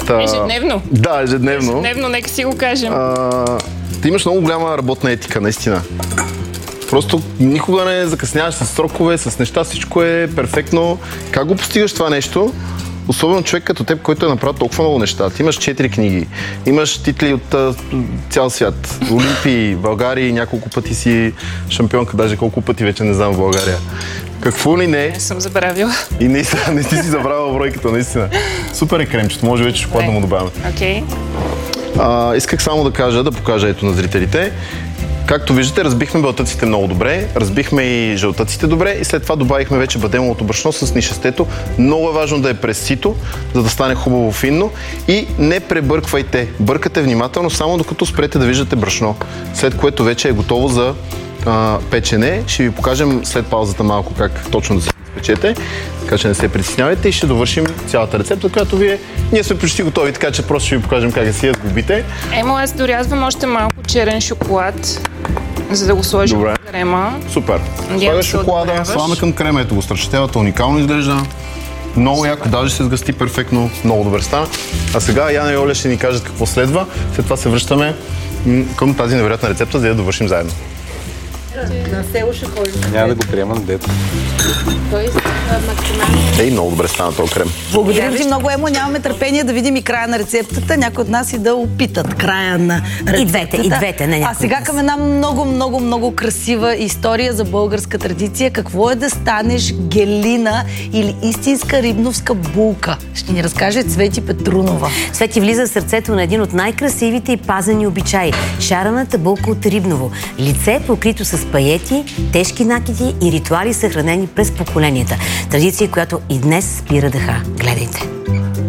Ежедневно. Да, ежедневно. Ежедневно, нека си го кажем. Ти имаш много голяма работна етика, наистина. Просто никога не закъсняваш с срокове, с неща, всичко е перфектно. Как го постигаш това нещо? Особено човек като теб, който е направил толкова много неща. Ти имаш 4 книги, имаш титли от цял свят, Олимпии, България, няколко пъти си шампионка, даже колко пъти вече не знам в България. Какво ли не? Не съм забравила. И не ти си забравила бройката, наистина. Супер е кремчето, може вече шоколад да му добавяме. Окей. Исках само да покажа ето на зрителите. Както виждате, разбихме белтъците много добре, разбихме и жълтъците добре и след това добавихме вече бадемовото брашно с нишестето. Много е важно да е през сито, за да стане хубаво финно и не пребърквайте. Бъркате внимателно, само докато спрете да виждате брашно, след което вече е готово за печене. Ще ви покажем след паузата малко как точно да се печете, така че не се притеснявайте и ще довършим цялата рецепта, която ние сме почти готови, така че просто ще ви покажем как да си я сглобите. Аз дорязвам още малко черен шоколад, за да го сложим в крема. Супер. Слагаш шоколада, слагаме към крема, ето го страчетелата, уникално изглежда. Много яко, даже се сгъсти перфектно, много добре стана. А сега Яна и Оля ще ни кажат какво следва, след това се връщаме към тази невероятна рецепта, за да я довършим заедно. На село ще ходим. Няма да го приема на дето. Той максимално. Много добре стана този крем. Благодарим ти много, Емо. Нямаме търпение да видим и края на рецептата. Някои от нас и да опитат края на рецептата. И двете, не някой. А сега към една много красива история за българска традиция. Какво е да станеш гелина или истинска рибновска булка? Ще ни разкаже Цвети Петрунова. Цвети влиза в сърцето на един от най-красивите и пазени обичаи – шарената булка от Рибново. Лице покрито с паети, тежки накити и ритуали, съхранени през поколенията. Традиция, която и днес спира дъха. Гледайте!